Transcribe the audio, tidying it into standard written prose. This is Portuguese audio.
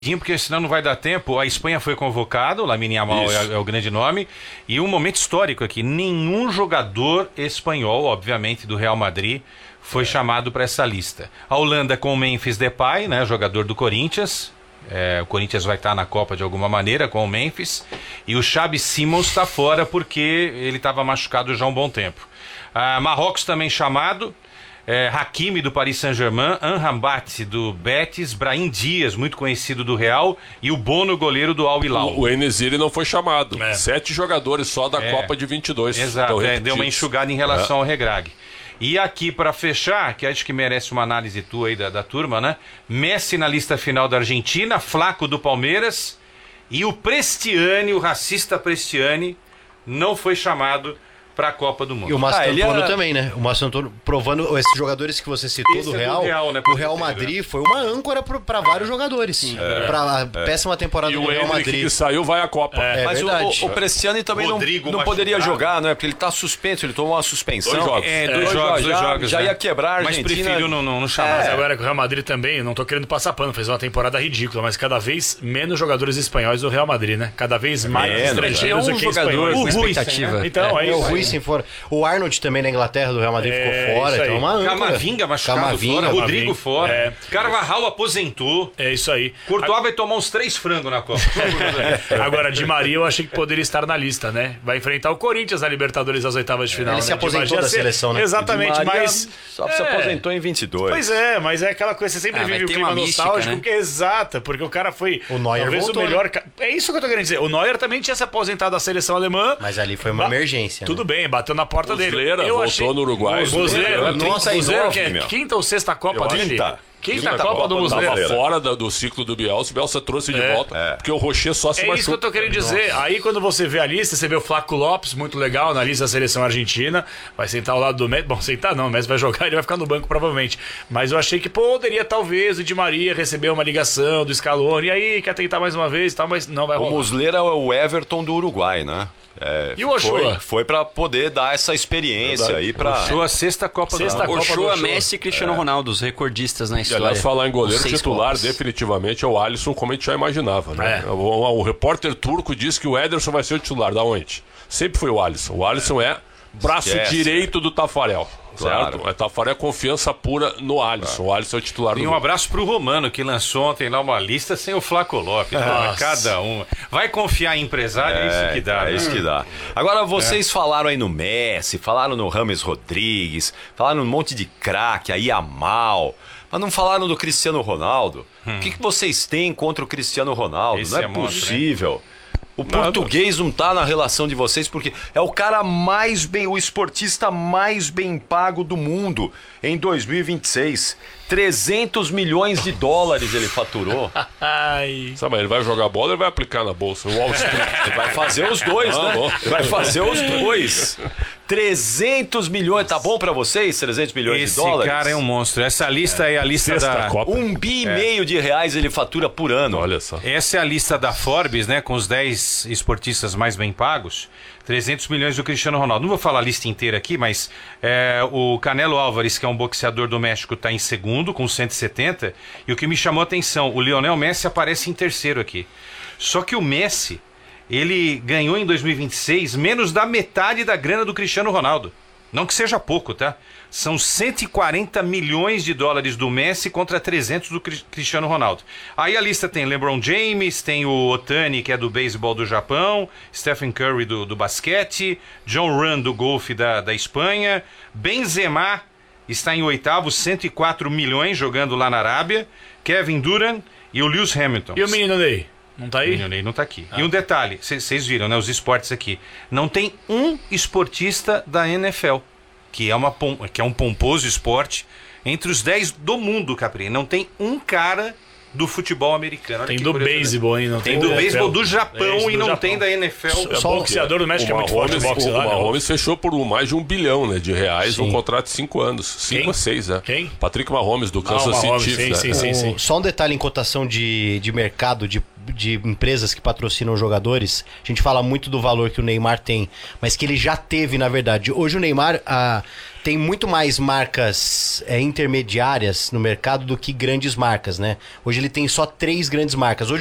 porque senão não vai dar tempo. A Espanha foi convocado, Lamine Yamal é o grande nome. E um momento histórico aqui: nenhum jogador espanhol, obviamente, do Real Madrid, foi chamado para essa lista. A Holanda com o Memphis Depay, né, jogador do Corinthians. O Corinthians vai estar na Copa de alguma maneira com o Memphis. E o Xabi Simons está fora porque ele estava machucado já há um bom tempo. Marrocos também chamado. Hakimi do Paris Saint-Germain, Anrabat do Betis, Brahim Dias, muito conhecido do Real, e o Bono, goleiro do Al Hilal. O En-Nesyri não foi chamado. 7 jogadores só da Copa de 22. Exato, deu uma enxugada em relação ao Regrag. E aqui para fechar, que acho que merece uma análise tua aí da turma, né? Messi na lista final da Argentina, Flaco do Palmeiras, e o Prestiani, o racista Prestiani, não foi chamado para a Copa do Mundo. E o Mastro também, né? O Mastro Antônio provando esses jogadores que você citou do Real. Né, o Real Madrid foi uma âncora para vários jogadores. Para a péssima temporada do Real Madrid. E o que saiu vai à Copa. Mas o Prestiani também não poderia jogar, né? Porque ele tá suspenso, ele tomou uma suspensão. 2 jogos. 2 jogos. Já ia quebrar a Argentina. Mas preferiu não chamar. Mas agora que o Real Madrid também, não tô querendo passar pano, fez uma temporada ridícula, mas cada vez menos jogadores espanhóis do Real Madrid, né? Cada vez mais estrangeiros do que espanhóis. O expectativa. Então, é isso. O Rui sem fora. O Arnold também na Inglaterra do Real Madrid ficou fora. Então uma âncora. Camavinga machucado fora. Rodrigo fora. Carvajal aposentou. É isso aí. Courtois vai tomar uns 3 frangos na Copa. Agora, Di Maria eu achei que poderia estar na lista, né? Vai enfrentar o Corinthians na Libertadores às oitavas de final. Ele se aposentou da seleção, né? Exatamente, mas... Só se aposentou em 22. Pois mas é aquela coisa, você sempre vive o clima nostálgico. Né? Exato, porque o cara foi o Neuer talvez voltou, o melhor... É isso que eu tô querendo dizer. O Neuer também tinha se aposentado da seleção alemã. Mas ali foi uma emergência. Tudo bem, bateu na porta dele. Voltou no Uruguai. Muslera, nossa, que é quinta ou sexta Copa dele? Quinta Copa do Muslera. Muslera. Tava fora do ciclo do Bielsa. O Bielsa trouxe de volta, porque o Rocher só se machucou. É isso que eu tô querendo dizer. Aí quando você vê a lista, você vê o Flaco Lopes, muito legal, na lista da seleção argentina. Vai sentar ao lado do Messi. Bom, sentar não, o Messi vai jogar, ele vai ficar no banco provavelmente. Mas eu achei que poderia talvez o Di Maria receber uma ligação do Scaloni. E aí, quer tentar mais uma vez e tal, mas não vai rolar. O Muslera é o Everton do Uruguai, né? E o Ochoa? Foi pra poder dar essa experiência aí pra... Ochoa, sexta Copa do Mundo. Ochoa, Messi e Cristiano Ronaldo, os recordistas na história. Aliás, falar em goleiro titular, Copas. Definitivamente é o Alisson, como a gente já imaginava, né? O repórter turco disse que o Ederson vai ser o titular. Da onde? Sempre foi o Alisson. O Alisson é braço direito do Tafarel. Claro. Certo? Tafarel é confiança pura no Alisson. O Alisson é o titular do E um abraço pro Romano, que lançou ontem lá uma lista sem o Flaco Lopes. Cada uma. Vai confiar em empresário, é isso que dá. É isso que dá. Agora, vocês falaram aí no Messi, falaram no James Rodrigues, falaram um monte de craque, aí Yamal, mas não falaram do Cristiano Ronaldo. O que vocês têm contra o Cristiano Ronaldo? Esse não é possível. Né? O português não tá na relação de vocês porque é o cara o esportista mais bem pago do mundo em 2026. 300 milhões de dólares ele faturou. Sabe, ele vai jogar bola, ele vai aplicar na bolsa. O Wall Street. Ele vai fazer os dois, né? Ele vai fazer os dois. 300 milhões, tá bom pra vocês? 300 milhões de dólares? Esse cara é um monstro. Essa lista é a lista da... Copa. 1,5 bi de reais ele fatura por ano. Olha só. Essa é a lista da Forbes, né? Com os 10 esportistas mais bem pagos. 300 milhões do Cristiano Ronaldo. Não vou falar a lista inteira aqui, mas o Canelo Álvares, que é um boxeador do México, está em segundo, com 170. E o que me chamou a atenção, o Lionel Messi aparece em terceiro aqui. Só que o Messi, ele ganhou em 2026 menos da metade da grana do Cristiano Ronaldo. Não que seja pouco, tá? São 140 milhões de dólares do Messi contra 300 do Cristiano Ronaldo. Aí a lista tem LeBron James, tem o Ohtani, que é do beisebol do Japão, Stephen Curry do basquete, John Ram do golfe da Espanha, Benzema está em oitavo, 104 milhões jogando lá na Arábia, Kevin Durant e o Lewis Hamilton. E o menino Ney? Não tá aí? O menino Ney não tá aqui. E um detalhe, vocês viram, né? Os esportes aqui. Não tem um esportista da NFL. Que é um pomposo esporte, entre os 10 do mundo, Capri. Não tem um cara do futebol americano. Tem do beisebol, hein? Tem do beisebol do Japão e não tem da NFL. Só o boxeador do México é muito forte. O Mahomes fechou por mais de 1 bilhão, né, de reais, um contrato de 5 anos. 5 a 6, né? Quem? Patrick Mahomes, do Kansas City Chiefs. Sim. Só um detalhe em cotação de mercado, de empresas que patrocinam jogadores. A gente fala muito do valor que o Neymar tem, mas que ele já teve, na verdade. Hoje o Neymar tem muito mais marcas intermediárias no mercado do que grandes marcas, né? Hoje ele tem só 3 grandes marcas. Hoje